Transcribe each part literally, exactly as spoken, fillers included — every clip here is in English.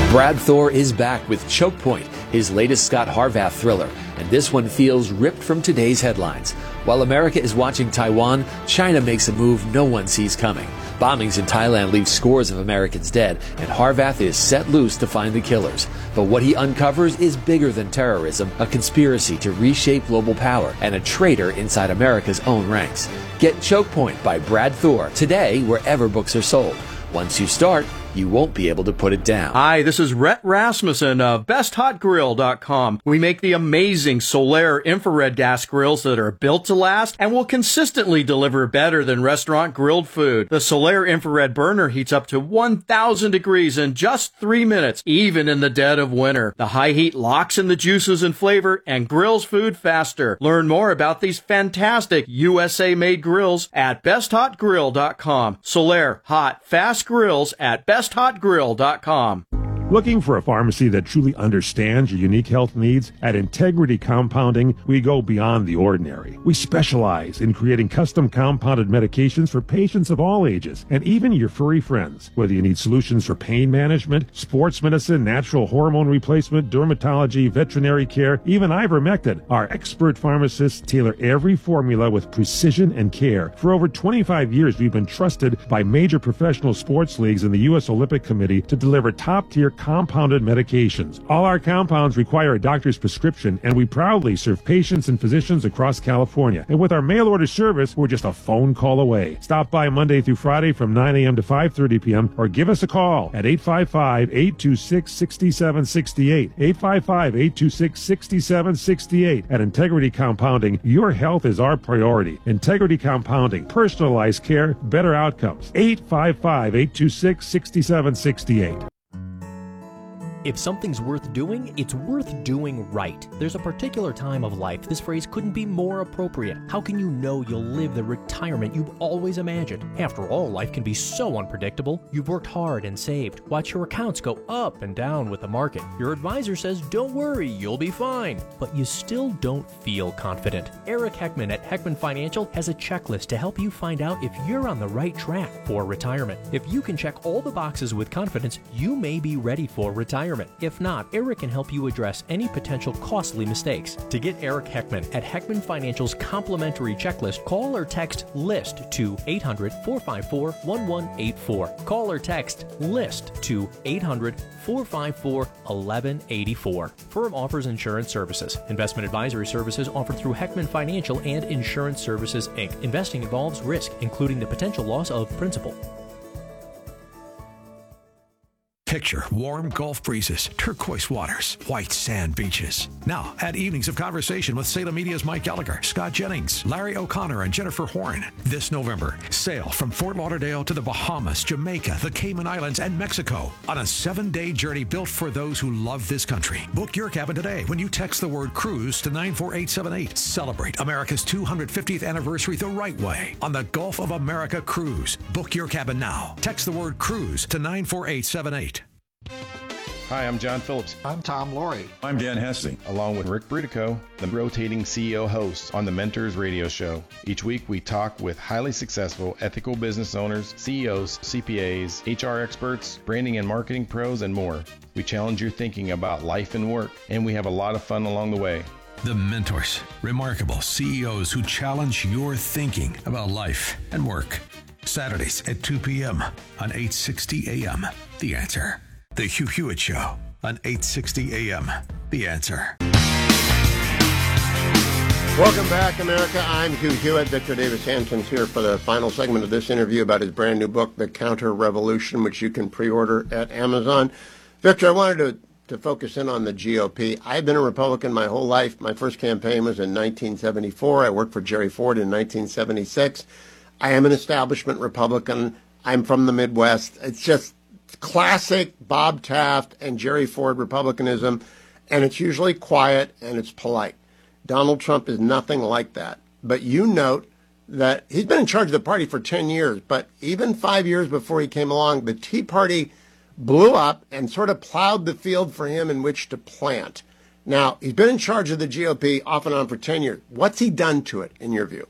Brad Thor is back with Choke Point, his latest Scott Harvath thriller, and this one feels ripped from today's headlines. While America is watching Taiwan, China makes a move no one sees coming. Bombings in Thailand leave scores of Americans dead, and Harvath is set loose to find the killers. But what he uncovers is bigger than terrorism, a conspiracy to reshape global power, and a traitor inside America's own ranks. Get Choke Point by Brad Thor today wherever books are sold. Once you start, you won't be able to put it down. Hi, this is Rhett Rasmussen of best hot grill dot com. We make the amazing Solaire infrared gas grills that are built to last and will consistently deliver better than restaurant grilled food. The Solaire infrared burner heats up to one thousand degrees in just three minutes, even in the dead of winter. The high heat locks in the juices and flavor and grills food faster. Learn more about these fantastic U S A-made grills at best hot grill dot com. Solaire hot, fast grills at best hot grill dot com. Looking for a pharmacy that truly understands your unique health needs? At Integrity Compounding, we go beyond the ordinary. We specialize in creating custom compounded medications for patients of all ages, and even your furry friends. Whether you need solutions for pain management, sports medicine, natural hormone replacement, dermatology, veterinary care, even ivermectin, our expert pharmacists tailor every formula with precision and care. For over twenty-five years, we've been trusted by major professional sports leagues and the U S Olympic Committee to deliver top-tier compounded medications. All our compounds require a doctor's prescription, and we proudly serve patients and physicians across California. And with our mail order service, we're just a phone call away. Stop by Monday through Friday from nine a.m. to five thirty p.m. or give us a call at eight five five, eight two six, six seven six eight. eight five five, eight two six, six seven six eight. At Integrity Compounding, your health is our priority. Integrity Compounding, personalized care, better outcomes. eight five five, eight two six, six seven six eight. If something's worth doing, it's worth doing right. There's a particular time of life this phrase couldn't be more appropriate. How can you know you'll live the retirement you've always imagined? After all, life can be so unpredictable. You've worked hard and saved. Watch your accounts go up and down with the market. Your advisor says, don't worry, you'll be fine. But you still don't feel confident. Eric Heckman at Heckman Financial has a checklist to help you find out if you're on the right track for retirement. If you can check all the boxes with confidence, you may be ready for retirement. If not, Eric can help you address any potential costly mistakes. To get Eric Heckman at Heckman Financial's complimentary checklist, call or text LIST to eight hundred, four five four, one one eight four. Call or text LIST to eight hundred, four five four, one one eight four. Firm offers insurance services. Investment advisory services offered through Heckman Financial and Insurance Services, Incorporated. Investing involves risk, including the potential loss of principal. Picture warm Gulf breezes, turquoise waters, white sand beaches. Now, add evenings of conversation with Salem Media's Mike Gallagher, Scott Jennings, Larry O'Connor, and Jennifer Horn. This November, sail from Fort Lauderdale to the Bahamas, Jamaica, the Cayman Islands, and Mexico on a seven-day journey built for those who love this country. Book your cabin today when you text the word cruise to nine four eight seven eight. Celebrate America's two hundred fiftieth anniversary the right way on the Gulf of America Cruise. Book your cabin now. Text the word cruise to nine four eight seven eight. Hi, I'm John Phillips. I'm Tom Laurie. I'm Dan Hessing. Along with Rick Brutico, the rotating C E O hosts on the Mentors Radio Show. Each week we talk with highly successful ethical business owners, C E Os, C P As, H R experts, branding and marketing pros, and more. We challenge your thinking about life and work, and we have a lot of fun along the way. The Mentors, remarkable C E Os who challenge your thinking about life and work. Saturdays at two p.m. on eight sixty a.m. The Answer. The Hugh Hewitt Show on eight sixty a.m. The Answer. Welcome back, America. I'm Hugh Hewitt. Victor Davis Hanson's here for the final segment of this interview about his brand new book, The Counter Revolution, which you can pre-order at Amazon. Victor, I wanted to, to focus in on the G O P. I've been a Republican my whole life. My first campaign was in nineteen seventy-four. I worked for Jerry Ford in nineteen seventy-six. I am an establishment Republican. I'm from the Midwest. It's just classic Bob Taft and Jerry Ford Republicanism, and it's usually quiet and it's polite. Donald Trump is nothing like that. But you note that he's been in charge of the party for ten years, but even five years before he came along, the Tea Party blew up and sort of plowed the field for him in which to plant. Now, he's been in charge of the G O P off and on for ten years. What's he done to it, in your view?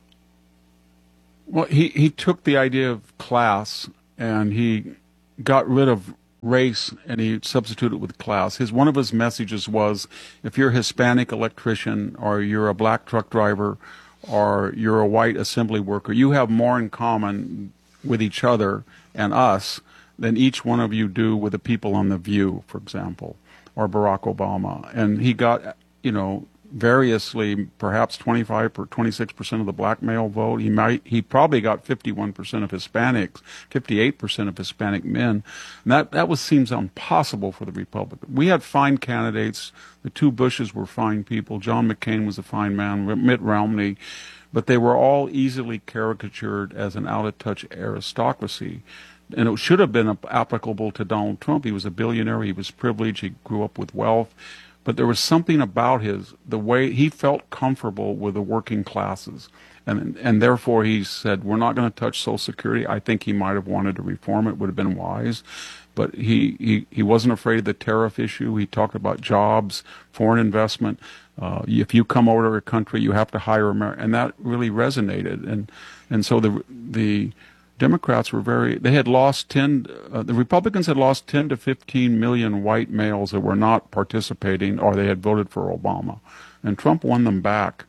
Well, he, he took the idea of class and he got rid of race and he substituted it with class. His one of his messages was, if you're a Hispanic electrician or you're a black truck driver or you're a white assembly worker, you have more in common with each other and us than each one of you do with the people on The View, for example, or Barack Obama. And he got, you know, variously perhaps twenty-five or twenty-six percent of the black male vote. He might he probably got fifty-one percent of Hispanics, fifty-eight percent of Hispanic men. And that that was seems impossible for the Republicans. We had fine candidates. The two Bushes were fine people. John McCain was a fine man, Mitt Romney, but they were all easily caricatured as an out-of-touch aristocracy. And it should have been applicable to Donald Trump. He was a billionaire. He was privileged. He grew up with wealth. But there was something about his, the way he felt comfortable with the working classes. And and therefore he said, we're not going to touch Social Security. I think he might have wanted to reform it, would have been wise. But he, he, he wasn't afraid of the tariff issue. He talked about jobs, foreign investment. Uh, if you come over to a country, you have to hire America. And that really resonated. And and so the the Democrats were very, they had lost ten, uh, the Republicans had lost ten to fifteen million white males that were not participating or they had voted for Obama. And Trump won them back.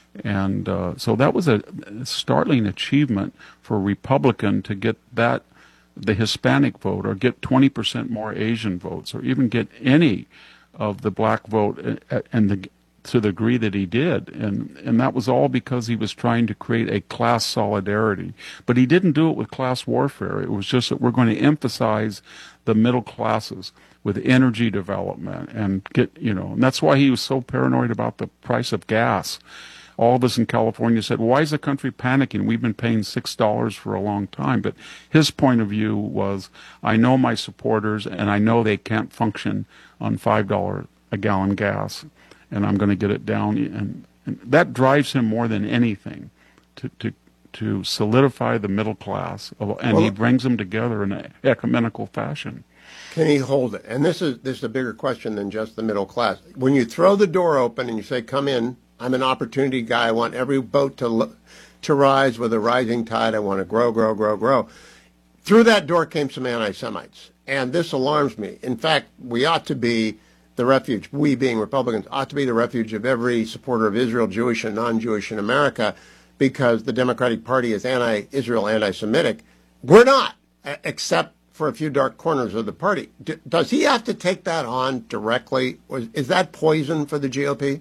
And uh, so that was a startling achievement for a Republican to get that, the Hispanic vote, or get twenty percent more Asian votes, or even get any of the black vote and the to the degree that he did. And and that was all because he was trying to create a class solidarity. But he didn't do it with class warfare. It was just that we're going to emphasize the middle classes with energy development and get, you know, and that's why he was so paranoid about the price of gas. All of us in California said, why is the country panicking? We've been paying six dollars for a long time. But his point of view was, I know my supporters and I know they can't function on five dollars a gallon gas. And I'm going to get it down, and, and that drives him more than anything, to to, to solidify the middle class, and well, he brings them together in an ecumenical fashion. Can he hold it? And this is this is a bigger question than just the middle class. When you throw the door open and you say, "Come in, I'm an opportunity guy. I want every boat to to rise with a rising tide. I want to grow, grow, grow, grow." Through that door came some anti-Semites, and this alarms me. In fact, we ought to be the refuge, we being Republicans, ought to be the refuge of every supporter of Israel, Jewish and non-Jewish in America, because the Democratic Party is anti-Israel, anti-Semitic. We're not, except for a few dark corners of the party. D- does he have to take that on directly? Or is that poison for the G O P?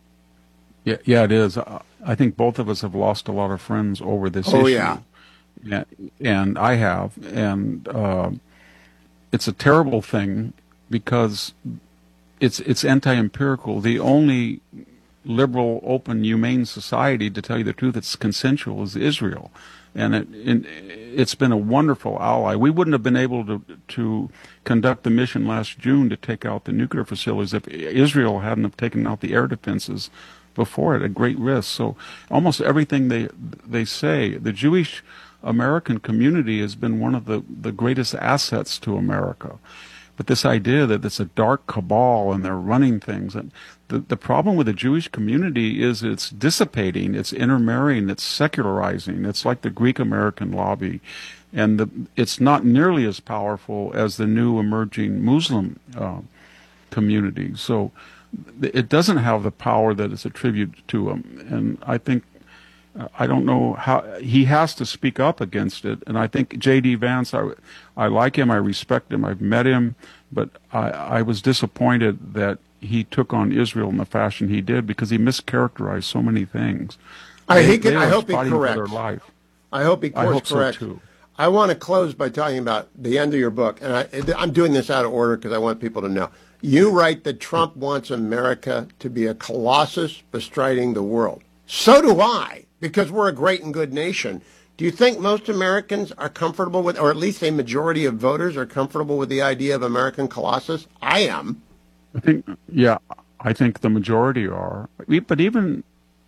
Yeah, yeah, it is. I think both of us have lost a lot of friends over this oh, issue. Yeah. yeah. And I have. And uh, it's a terrible thing because It's it's anti-empirical. The only liberal, open, humane society, to tell you the truth, it's consensual, is Israel, and it, it it's been a wonderful ally. We wouldn't have been able to to conduct the mission last June to take out the nuclear facilities if Israel hadn't have taken out the air defenses before it at great risk. So almost everything they they say, the Jewish American community has been one of the the greatest assets to America. But this idea that it's a dark cabal and they're running things, and the, the problem with the Jewish community is it's dissipating, it's intermarrying, it's secularizing. It's like the Greek American lobby, and the, it's not nearly as powerful as the new emerging Muslim uh, community. So it doesn't have the power that is attributed to him, and I think I don't know how he has to speak up against it. And I think J D Vance, I, I like him, I respect him, I've met him, but I, I was disappointed that he took on Israel in the fashion he did because he mischaracterized so many things. I, they, he can, they I hope he corrects. Their life. I hope he course I hope corrects. So too. I want to close by talking about the end of your book, and I, I'm doing this out of order because I want people to know. You write that Trump wants America to be a colossus bestriding the world. So do I, because we're a great and good nation. Do you think most Americans are comfortable with, or at least a majority of voters are comfortable with the idea of American colossus? I am. I think, yeah, I think the majority are. But even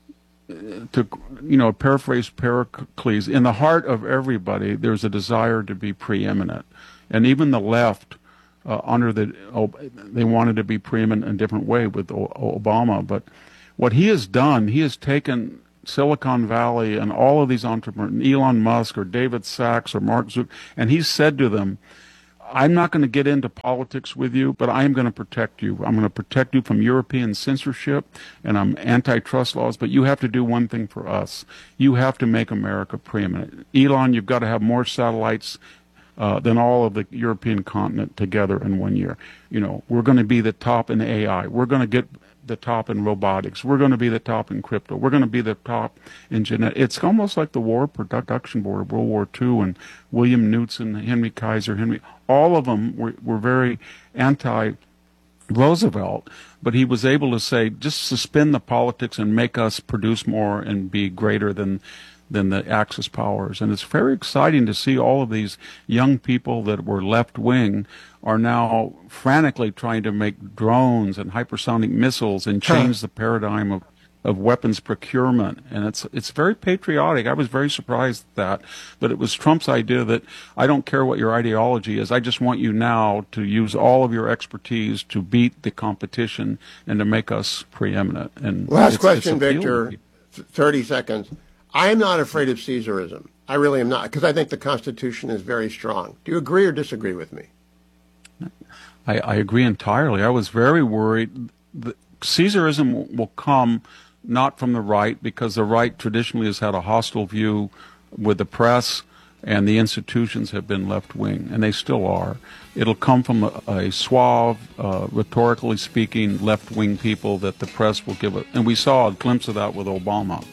to, you know, paraphrase Pericles, in the heart of everybody, there's a desire to be preeminent. And even the left, uh, under the, oh, they wanted to be preeminent in a different way with Obama. But what he has done, he has taken Silicon Valley and all of these entrepreneurs, Elon Musk or David Sachs or Mark Zuckerberg, and he said to them, I'm not going to get into politics with you, but I am going to protect you. I'm going to protect you from European censorship and um, antitrust laws, but you have to do one thing for us. You have to make America preeminent. Elon, you've got to have more satellites uh, than all of the European continent together in one year. You know, we're going to be the top in A I. We're going to get the top in robotics. We're going to be the top in crypto. We're going to be the top in genetic. It's almost like the War Production Board of World War Two and William Knudsen, Henry Kaiser, Henry. All of them were, were very anti-Roosevelt, but he was able to say, just suspend the politics and make us produce more and be greater than than the Axis powers. And it's very exciting to see all of these young people that were left-wing are now frantically trying to make drones and hypersonic missiles and change huh. the paradigm of, of weapons procurement. And it's it's very patriotic. I was very surprised at that. But it was Trump's idea that I don't care what your ideology is. I just want you now to use all of your expertise to beat the competition and to make us preeminent. And Last it's, question, it's Victor, thirty seconds. I'm not afraid of Caesarism. I really am not, because I think the Constitution is very strong. Do you agree or disagree with me? I, I agree entirely. I was very worried. The, Caesarism will come not from the right, because the right traditionally has had a hostile view with the press, and the institutions have been left-wing, and they still are. It'll come from a, a suave, uh, rhetorically speaking, left-wing people that the press will give it. And we saw a glimpse of that with Obama.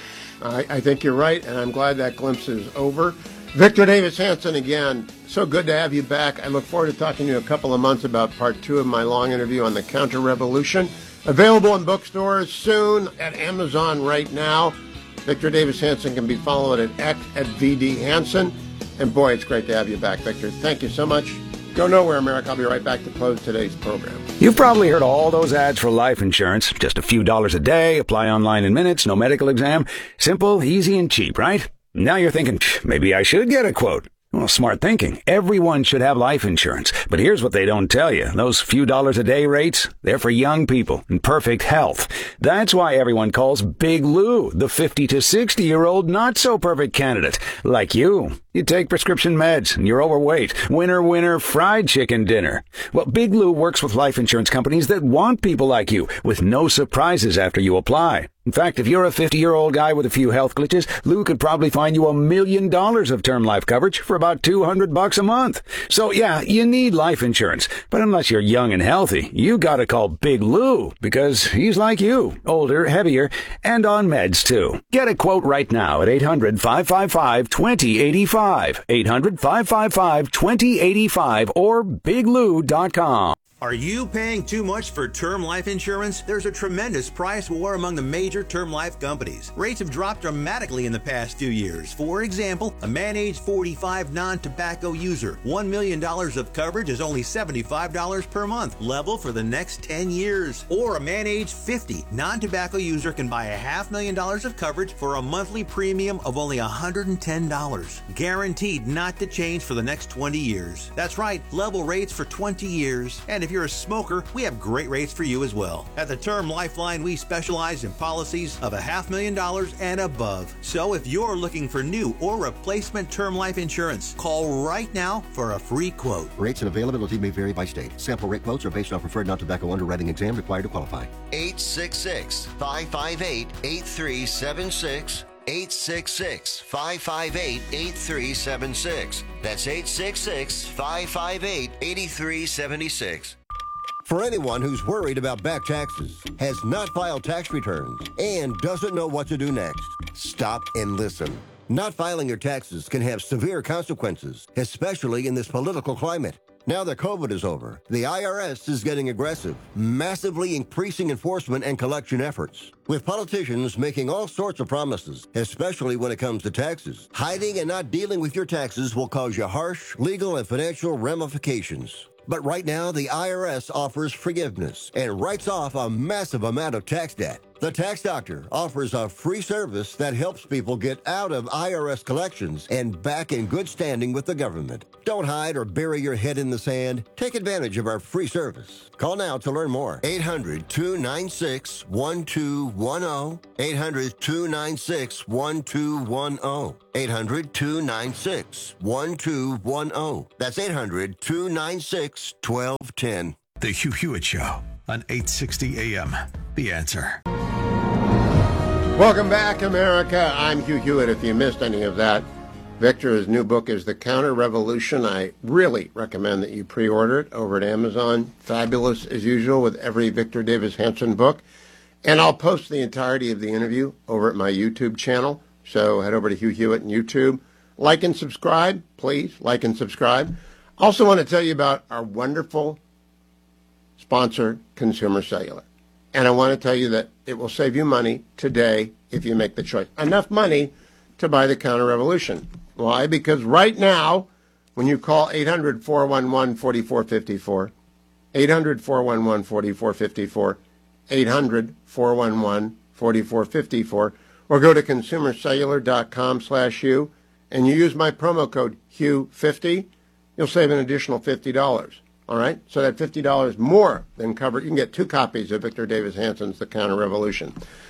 I, I think you're right, and I'm glad that glimpse is over. Victor Davis Hanson, again, so good to have you back. I look forward to talking to you in a couple of months about part two of my long interview on the counter-revolution. Available in bookstores soon, at Amazon right now. Victor Davis Hanson can be followed at X at V D Hanson. And boy, it's great to have you back, Victor. Thank you so much. Go nowhere, America. I'll be right back to close today's program. You've probably heard all those ads for life insurance. Just a few dollars a day, apply online in minutes, no medical exam. Simple, easy, and cheap, right? Now you're thinking, maybe I should get a quote. Well, smart thinking. Everyone should have life insurance. But here's what they don't tell you. Those few dollars a day rates, they're for young people in perfect health. That's why everyone calls Big Lou the fifty to sixty-year-old not-so-perfect candidate. Like you. You take prescription meds, and you're overweight. Winner, winner, fried chicken dinner. Well, Big Lou works with life insurance companies that want people like you, with no surprises after you apply. In fact, if you're a fifty-year-old guy with a few health glitches, Lou could probably find you a million dollars of term life coverage for about two hundred bucks a month. So yeah, you need life insurance. But unless you're young and healthy, you gotta call Big Lou, because he's like you, older, heavier, and on meds too. Get a quote right now at eight hundred, five five five, two zero eight five. eight hundred, five five five, two zero eight five or big lou dot com. Are you paying too much for term life insurance? There's a tremendous price war among the major term life companies. Rates have dropped dramatically in the past few years. For example, a man age forty-five non-tobacco user, one million dollars of coverage is only seventy-five dollars per month, level for the next ten years. Or a man age fifty non-tobacco user can buy a half million dollars of coverage for a monthly premium of only one hundred ten dollars. Guaranteed not to change for the next twenty years. That's right, level rates for twenty years. And if you're a smoker, we have great rates for you as well. At the Term Lifeline, we specialize in policies of a half million dollars and above. So if you're looking for new or replacement term life insurance, call right now for a free quote. Rates and availability may vary by state. Sample rate quotes are based on preferred non-tobacco underwriting exam required to qualify. eight six six, five five eight, eight three seven six. eight six six, five five eight, eight three seven six. That's eight six six, five five eight, eight three seven six. For anyone who's worried about back taxes, has not filed tax returns, and doesn't know what to do next, stop and listen. Not filing your taxes can have severe consequences, especially in this political climate. Now that COVID is over, the I R S is getting aggressive, massively increasing enforcement and collection efforts. With politicians making all sorts of promises, especially when it comes to taxes, hiding and not dealing with your taxes will cause you harsh legal and financial ramifications. But right now, the I R S offers forgiveness and writes off a massive amount of tax debt. The Tax Doctor offers a free service that helps people get out of I R S collections and back in good standing with the government. Don't hide or bury your head in the sand. Take advantage of our free service. Call now to learn more. eight hundred, two nine six, one two one zero. eight hundred, two nine six, one two one zero. eight hundred, two nine six, one two one zero. That's eight hundred, two nine six, one two one zero. The Hugh Hewitt Show on eight sixty A M. The Answer. Welcome back, America. I'm Hugh Hewitt. If you missed any of that, Victor's new book is The Counter Revolution. I really recommend that you pre-order it over at Amazon. Fabulous, as usual, with every Victor Davis Hanson book. And I'll post the entirety of the interview over at my YouTube channel. So head over to Hugh Hewitt on YouTube. Like and subscribe, please. Like and subscribe. Also want to tell you about our wonderful sponsor, Consumer Cellular. And I want to tell you that it will save you money today if you make the choice. Enough money to buy the Counter Revolution. Why? Because right now, when you call eight hundred, four one one, four four five four, eight hundred, four one one, four four five four, eight hundred, four one one, four four five four, or go to consumercellular.com slash Hugh, and you use my promo code Hugh fifty, you'll save an additional fifty dollars. All right, so that fifty dollars more than covered. You can get two copies of Victor Davis Hanson's The Counter Revolution.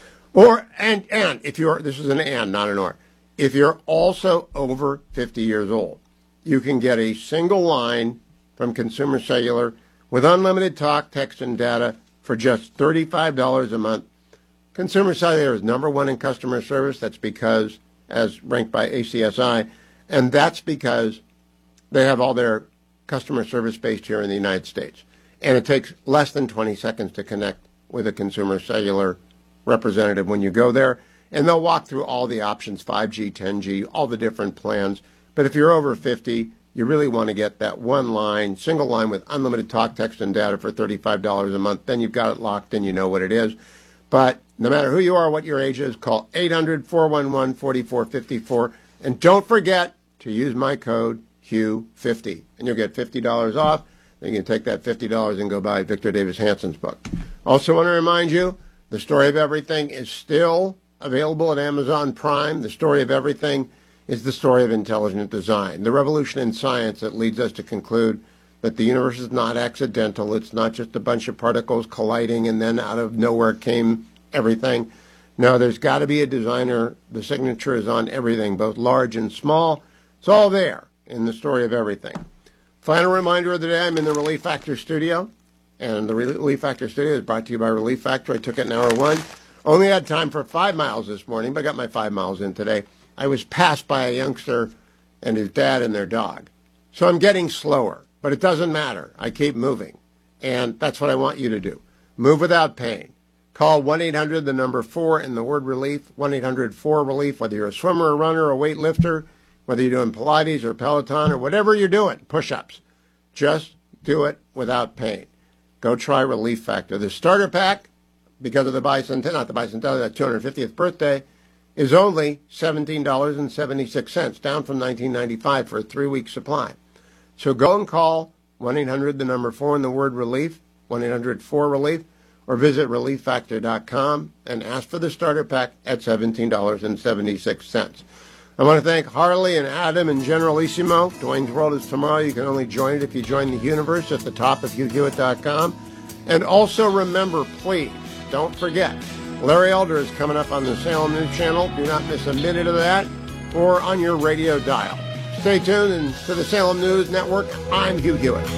Or, and, and, if you're, this is an and, not an or. If you're also over fifty years old, you can get a single line from Consumer Cellular with unlimited talk, text, and data for just thirty-five dollars a month. Consumer Cellular is number one in customer service. That's because, as ranked by A C S I, and that's because they have all their customer service based here in the United States. And it takes less than twenty seconds to connect with a Consumer Cellular representative when you go there. And they'll walk through all the options, five G, ten G, all the different plans. But if you're over fifty, you really want to get that one line, single line with unlimited talk, text, and data for thirty-five dollars a month. Then you've got it locked in, you know what it is. But no matter who you are, what your age is, call eight hundred, four one one, four four five four. And don't forget to use my code Hugh fifty, and you'll get fifty dollars off. Then you can take that fifty dollars and go buy Victor Davis Hanson's book. Also want to remind you, The Story of Everything is still available at Amazon Prime. The Story of Everything is the story of intelligent design, the revolution in science that leads us to conclude that the universe is not accidental. It's not just a bunch of particles colliding and then out of nowhere came everything. No, there's got to be a designer. The signature is on everything, both large and small. It's all there in The Story of Everything. Final reminder of the day, I'm in the Relief Factor studio, and the Relief Factor studio is brought to you by Relief Factor. I took it in hour one. Only had time for five miles this morning, but I got my five miles in today. I was passed by a youngster and his dad and their dog. So I'm getting slower, but it doesn't matter. I keep moving, and that's what I want you to do. Move without pain. Call one eight hundred, the number four, and the word relief, one eight hundred, four relief, whether you're a swimmer, a runner, a weightlifter, whether you're doing Pilates or Peloton or whatever you're doing, push-ups. Just do it without pain. Go try Relief Factor. The starter pack, because of the bicentennial, not the bicentennial, that two hundred fiftieth birthday, is only seventeen dollars and seventy-six cents, down from nineteen ninety-five dollars for a three-week supply. So go and call one eight hundred, the number four, and the word relief, one eight hundred, four relief, or visit relief factor dot com and ask for the starter pack at seventeen dollars and seventy-six cents. I want to thank Harley and Adam and Generalissimo. Dwayne's World is tomorrow. You can only join it if you join the universe at the top of hugh hewitt dot com. And also remember, please, don't forget, Larry Elder is coming up on the Salem News Channel. Do not miss a minute of that, or on your radio dial. Stay tuned and to the Salem News Network. I'm Hugh Hewitt.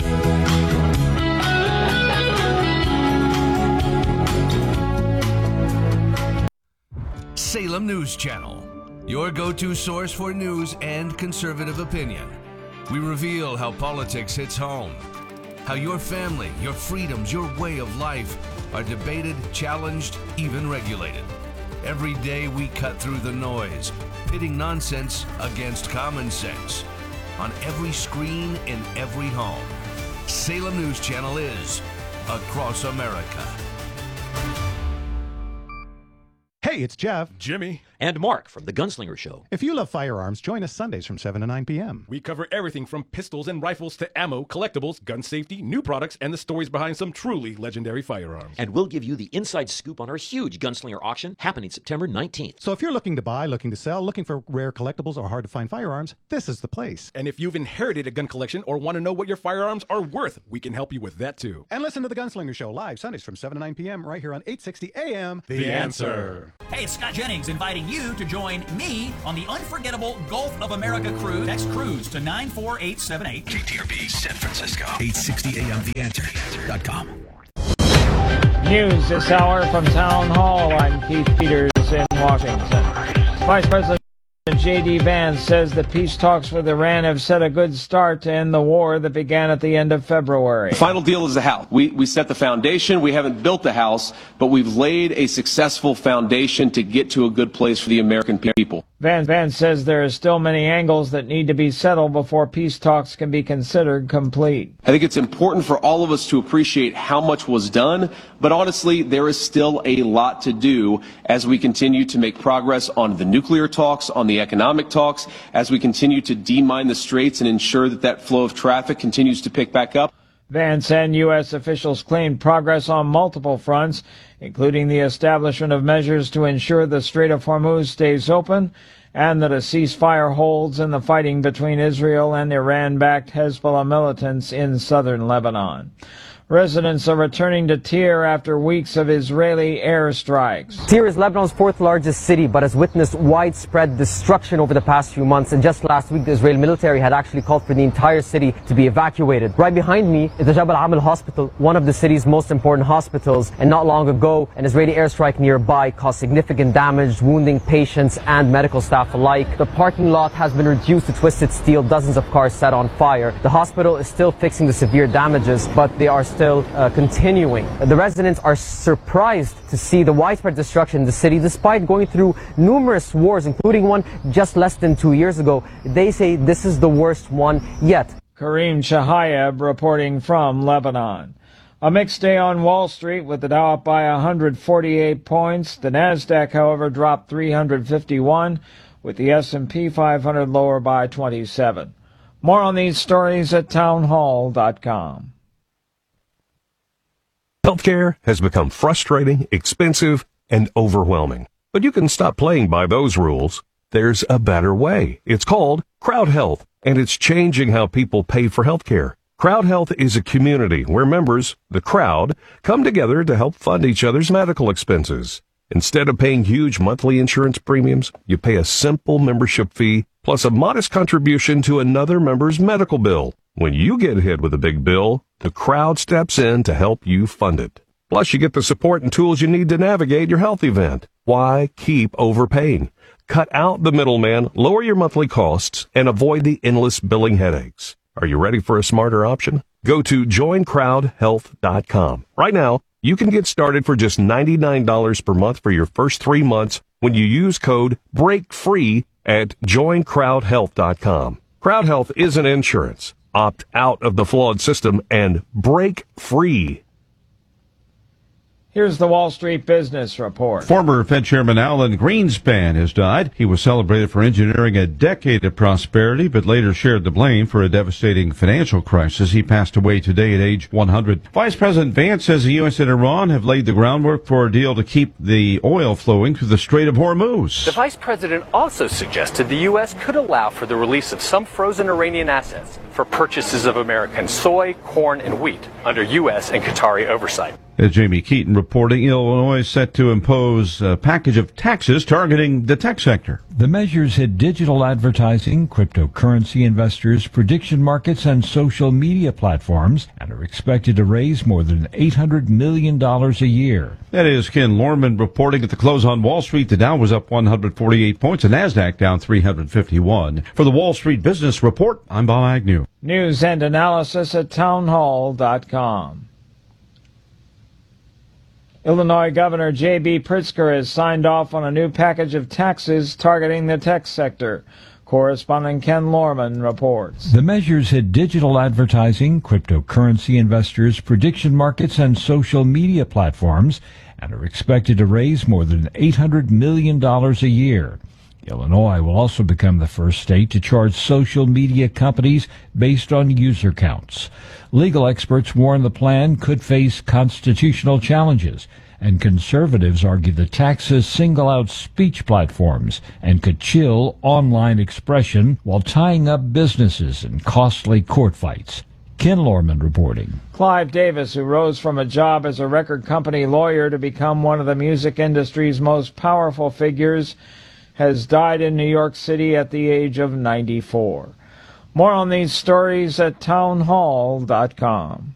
Salem News Channel, your go-to source for news and conservative opinion. We reveal how politics hits home, how your family, your freedoms, your way of life are debated, challenged, even regulated. Every day we cut through the noise, pitting nonsense against common sense. On every screen, in every home, Salem News Channel is across America. Hey, it's Jeff, Jimmy, And Mark from The Gunslinger Show. If you love firearms, join us Sundays from seven to nine p.m. We cover everything from pistols and rifles to ammo, collectibles, gun safety, new products, and the stories behind some truly legendary firearms. And we'll give you the inside scoop on our huge Gunslinger auction happening September nineteenth. So if you're looking to buy, looking to sell, looking for rare collectibles or hard-to-find firearms, this is the place. And if you've inherited a gun collection or want to know what your firearms are worth, we can help you with that too. And listen to The Gunslinger Show live Sundays from seven to nine p.m. right here on eight sixty A M. The Answer. Hey, it's Scott Jennings inviting you to join me on the unforgettable Gulf of America cruise. Text cruise to nine four eight seven eight. K T R B San Francisco, eight sixty A M The Answer dot com. News this hour from Town Hall. I'm Keith Peters in Washington. Vice President J D Vance says the peace talks with Iran have set a good start to end the war that began at the end of February. The final deal is the house. We, we set the foundation. We haven't built the house, but we've laid a successful foundation to get to a good place for the American people. Vance, Vance says there are still many angles that need to be settled before peace talks can be considered complete. I think it's important for all of us to appreciate how much was done, but honestly, there is still a lot to do as we continue to make progress on the nuclear talks, on the economic talks, as we continue to demine the straits and ensure that that flow of traffic continues to pick back up. Vance and U S officials claimed progress on multiple fronts, including the establishment of measures to ensure the Strait of Hormuz stays open and that a ceasefire holds in the fighting between Israel and Iran-backed Hezbollah militants in southern Lebanon. Residents are returning to Tyre after weeks of Israeli airstrikes. Tyre is Lebanon's fourth largest city, but has witnessed widespread destruction over the past few months. And just last week, the Israeli military had actually called for the entire city to be evacuated. Right behind me is the Jabal Amal Hospital, one of the city's most important hospitals. And not long ago, an Israeli airstrike nearby caused significant damage, wounding patients and medical staff alike. The parking lot has been reduced to twisted steel, dozens of cars set on fire. The hospital is still fixing the severe damages, but they are still Still uh, continuing. The residents are surprised to see the widespread destruction in the city despite going through numerous wars, including one just less than two years ago. They say this is the worst one yet. Kareem Shahayeb reporting from Lebanon. A mixed day on Wall Street with the Dow up by one hundred forty-eight points. The Nasdaq, however, dropped three hundred fifty-one, with the S and P five hundred lower by twenty-seven. More on these stories at townhall dot com. Healthcare has become frustrating, expensive, and overwhelming. But you can stop playing by those rules. There's a better way. It's called Crowd Health, and it's changing how people pay for healthcare. Crowd Health is a community where members, the crowd, come together to help fund each other's medical expenses. Instead of paying huge monthly insurance premiums, you pay a simple membership fee plus a modest contribution to another member's medical bill. When you get hit with a big bill, the crowd steps in to help you fund it. Plus, you get the support and tools you need to navigate your health event. Why keep overpaying? Cut out the middleman, lower your monthly costs, and avoid the endless billing headaches. Are you ready for a smarter option? Go to join crowd health dot com. Right now, you can get started for just ninety-nine dollars per month for your first three months when you use code BREAKFREE at join crowd health dot com. Crowd Health isn't insurance. Opt out of the flawed system and break free. Here's the Wall Street Business Report. Former Fed Chairman Alan Greenspan has died. He was celebrated for engineering a decade of prosperity, but later shared the blame for a devastating financial crisis. He passed away today at age one hundred. Vice President Vance says the U S and Iran have laid the groundwork for a deal to keep the oil flowing through the Strait of Hormuz. The vice president also suggested the U S could allow for the release of some frozen Iranian assets for purchases of American soy, corn, and wheat under U S and Qatari oversight. As Jamie Keaton reporting, Illinois is set to impose a package of taxes targeting the tech sector. The measures hit digital advertising, cryptocurrency investors, prediction markets, and social media platforms, and are expected to raise more than eight hundred million dollars a year. That is Ken Lorman reporting at the close on Wall Street. The Dow was up one hundred forty-eight points, the NASDAQ down three hundred fifty-one. For the Wall Street Business Report, I'm Bob Agnew. News and analysis at townhall dot com. Illinois Governor J B Pritzker has signed off on a new package of taxes targeting the tech sector. Correspondent Ken Lorman reports. The measures hit digital advertising, cryptocurrency investors, prediction markets, and social media platforms, and are expected to raise more than eight hundred million dollars a year. Illinois will also become the first state to charge social media companies based on user counts. Legal experts warn the plan could face constitutional challenges, and conservatives argue the taxes single out speech platforms and could chill online expression while tying up businesses in costly court fights. Ken Lorman reporting. Clive Davis, who rose from a job as a record company lawyer to become one of the music industry's most powerful figures, has died in New York City at the age of ninety-four. More on these stories at townhall dot com.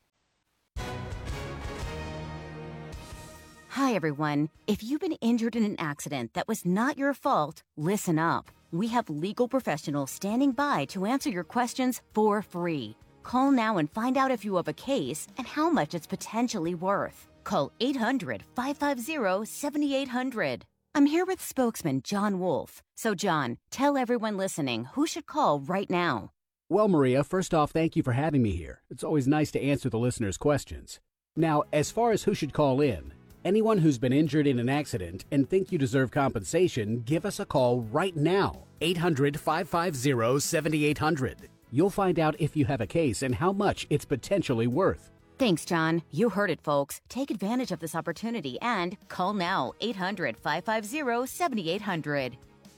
Hi, everyone. If you've been injured in an accident that was not your fault, listen up. We have legal professionals standing by to answer your questions for free. Call now and find out if you have a case and how much it's potentially worth. Call eight hundred, five five zero, seven eight hundred. I'm here with spokesman John Wolf. So, John, tell everyone listening who should call right now. Well, Maria, first off, thank you for having me here. It's always nice to answer the listeners' questions. Now, as far as who should call in, anyone who's been injured in an accident and think you deserve compensation, give us a call right now. eight hundred, five five zero, seven eight hundred. You'll find out if you have a case and how much it's potentially worth. Thanks, John. You heard it, folks. Take advantage of this opportunity and call now, eight hundred, five five zero, seven eight hundred.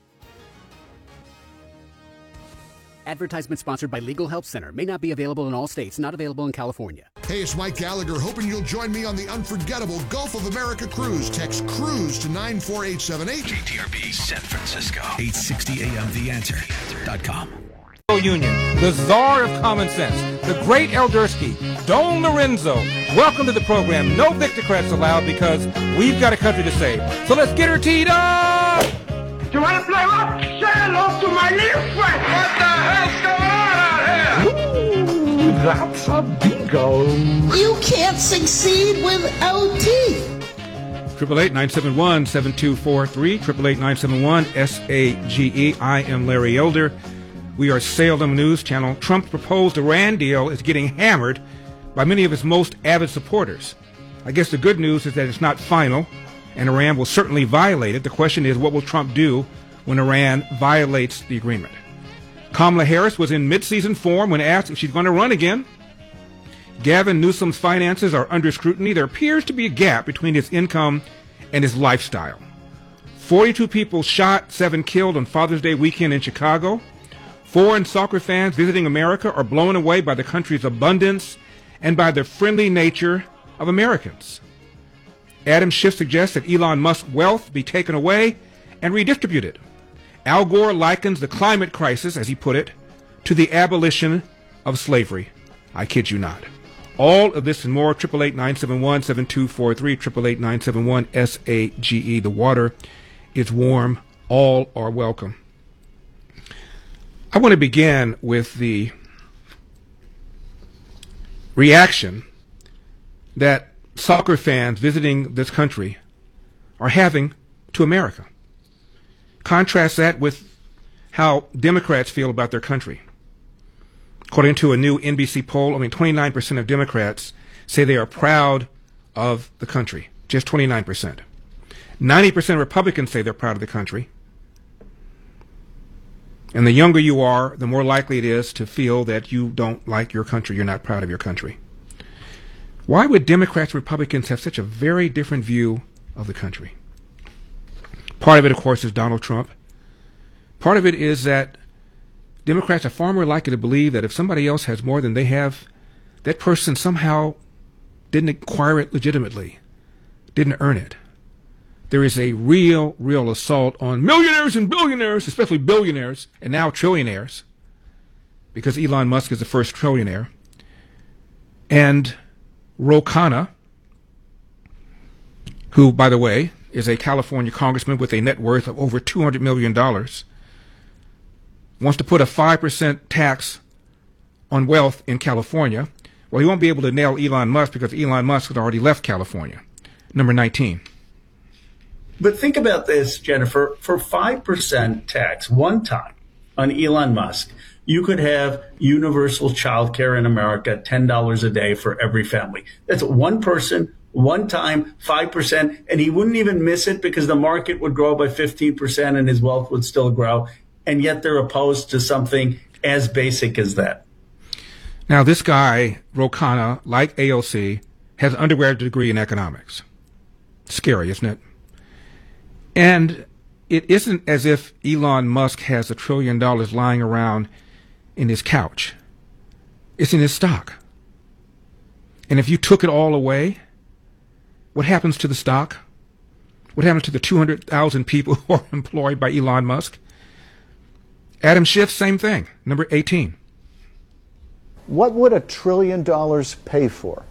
Advertisement sponsored by Legal Help Center. May not be available in all states. Not available in California. Hey, it's Mike Gallagher, hoping you'll join me on the unforgettable Gulf of America cruise. Text CRUISE to nine four eight seven eight. K T R B San Francisco. eight sixty A M The Answer dot com. Union, the czar of common sense, the great Eldersky, Don Lorenzo. Welcome to the program. No Victocrats allowed because we've got a country to save. So let's get her teed up! You want to play what? Say hello to my little friend. What the hell's going on out here? Ooh, that's a bingo. You can't succeed without teeth. Triple eight nine seven one seven two four three. Triple eight nine seven one S A G E. I am Larry Elder. We are Salem News Channel. Trump's proposed Iran deal is getting hammered by many of his most avid supporters. I guess the good news is that it's not final, and Iran will certainly violate it. The question is, what will Trump do when Iran violates the agreement? Kamala Harris was in mid-season form when asked if she's going to run again. Gavin Newsom's finances are under scrutiny. There appears to be a gap between his income and his lifestyle. forty-two people shot, seven killed on Father's Day weekend in Chicago. Foreign soccer fans visiting America are blown away by the country's abundance and by the friendly nature of Americans. Adam Schiff suggests that Elon Musk's wealth be taken away and redistributed. Al Gore likens the climate crisis, as he put it, to the abolition of slavery. I kid you not. All of this and more, eight eight eight, nine seven one, seven two four three, eight eight eight, nine seven one, S A G E. The water is warm. All are welcome. I want to begin with the reaction that soccer fans visiting this country are having to America. Contrast that with how Democrats feel about their country. According to a new N B C poll, I mean, twenty-nine percent of Democrats say they are proud of the country. Just twenty-nine percent. ninety percent of Republicans say they're proud of the country. And the younger you are, the more likely it is to feel that you don't like your country, you're not proud of your country. Why would Democrats and Republicans have such a very different view of the country? Part of it, of course, is Donald Trump. Part of it is that Democrats are far more likely to believe that if somebody else has more than they have, that person somehow didn't acquire it legitimately, didn't earn it. There is a real, real assault on millionaires and billionaires, especially billionaires, and now trillionaires, because Elon Musk is the first trillionaire. And Ro Khanna, who, by the way, is a California congressman with a net worth of over two hundred million dollars, wants to put a five percent tax on wealth in California. Well, he won't be able to nail Elon Musk because Elon Musk has already left California. Number nineteen. But think about this, Jennifer. For five percent tax one time, on Elon Musk, you could have universal child care in America, ten dollars a day for every family. That's one person, one time, five percent, and he wouldn't even miss it because the market would grow by fifteen percent and his wealth would still grow. And yet they're opposed to something as basic as that. Now, this guy, Ro Khanna, like A O C, has an undergraduate degree in economics. Scary, isn't it? And it isn't as if Elon Musk has a trillion dollars lying around in his couch. It's in his stock. And if you took it all away, what happens to the stock? What happens to the two hundred thousand people who are employed by Elon Musk? Adam Schiff, same thing, number eighteen. What would a trillion dollars pay for?